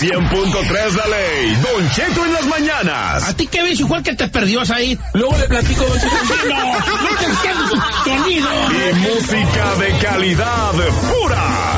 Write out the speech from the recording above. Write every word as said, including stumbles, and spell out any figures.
cien punto tres La Ley, Don Cheto en las mañanas. ¿A ti qué ves igual que te perdió ahí? Luego le platico, Don Cheto. No, no te entiendo su sonido. Y música de calidad pura.